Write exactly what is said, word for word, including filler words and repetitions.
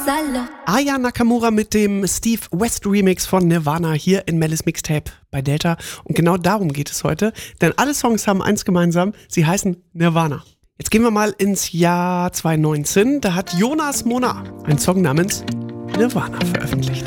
Aya Nakamura mit dem Steve West Remix von Nirvana hier in Mellis Mixtape bei Delta. Und genau darum geht es heute, denn alle Songs haben eins gemeinsam, sie heißen Nirvana. Jetzt gehen wir mal ins Jahr zwanzig neunzehn, da hat Jonas Monar einen Song namens Nirvana veröffentlicht.